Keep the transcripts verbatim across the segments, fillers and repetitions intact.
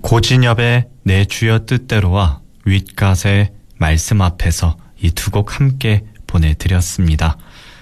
고진엽의 내 주여 뜻대로와 윗갓의 말씀 앞에서 이 두 곡 함께 보내드렸습니다.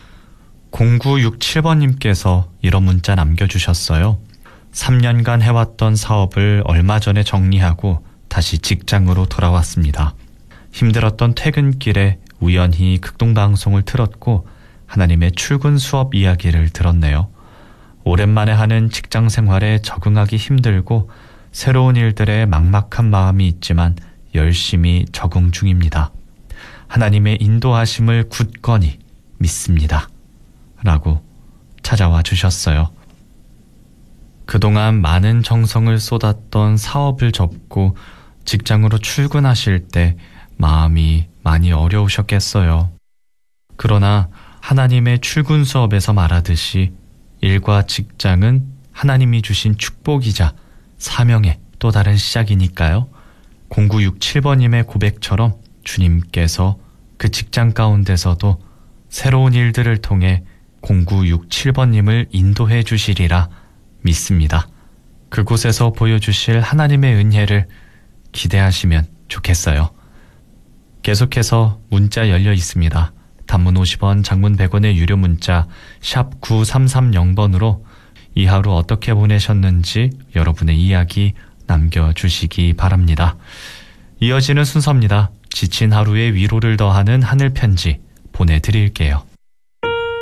공구육칠 번님께서 이런 문자 남겨주셨어요. 삼 년간 해왔던 사업을 얼마 전에 정리하고 다시 직장으로 돌아왔습니다. 힘들었던 퇴근길에 우연히 극동방송을 틀었고 하나님의 출근 수업 이야기를 들었네요. 오랜만에 하는 직장 생활에 적응하기 힘들고 새로운 일들에 막막한 마음이 있지만 열심히 적응 중입니다. 하나님의 인도하심을 굳건히 믿습니다. 라고 찾아와 주셨어요. 그동안 많은 정성을 쏟았던 사업을 접고 직장으로 출근하실 때 마음이 많이 어려우셨겠어요. 그러나 하나님의 출근 수업에서 말하듯이 일과 직장은 하나님이 주신 축복이자 사명의 또 다른 시작이니까요. 공구육칠 번님의 고백처럼 주님께서 그 직장 가운데서도 새로운 일들을 통해 공구육칠 번님을 인도해 주시리라 믿습니다. 그곳에서 보여주실 하나님의 은혜를 기대하시면 좋겠어요. 계속해서 문자 열려 있습니다. 단문 오십 원, 장문 백 원의 유료 문자 샵 구삼삼공 번으로 이 하루 어떻게 보내셨는지 여러분의 이야기 남겨주시기 바랍니다. 이어지는 순서입니다. 지친 하루에 위로를 더하는 하늘편지 보내드릴게요.